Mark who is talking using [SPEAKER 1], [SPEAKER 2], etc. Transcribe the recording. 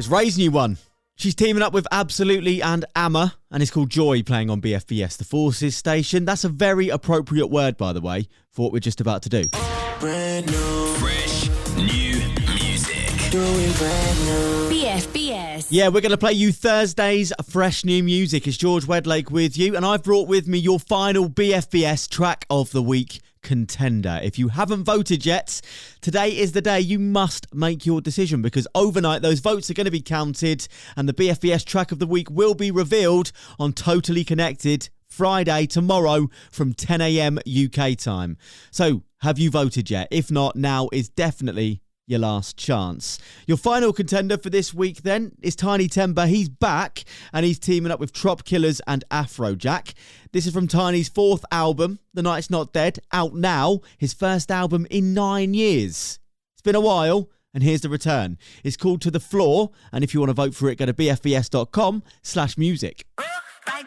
[SPEAKER 1] It's Ray's new one. She's teaming up with Absolutely and Amma, and it's called Joy, playing on BFBS, the Forces station. That's a very appropriate word, by the way, for what we're just about to do.
[SPEAKER 2] Brand new. Fresh new music. Doing brand new.
[SPEAKER 3] BFBS.
[SPEAKER 1] Yeah, we're going to play you Thursday's fresh new music. It's George Wedlake with you, and I've brought with me your final BFBS track of the week contender. If you haven't voted yet, today is the day you must make your decision, because overnight those votes are going to be counted and the BFBS track of the week will be revealed on Totally Connected Friday, tomorrow, from 10 a.m. UK time. So, have you voted yet? If not, now is definitely your last chance. Your final contender for this week then is Tiny Temper. He's back and he's teaming up with Trop Killers and Afrojack. This is from Tiny's fourth album, The Night's Not Dead, out now. His first album in 9 years. It's been a while, and here's the return. It's called To The Floor, and if you want to vote for it, go to bfbs.com/music.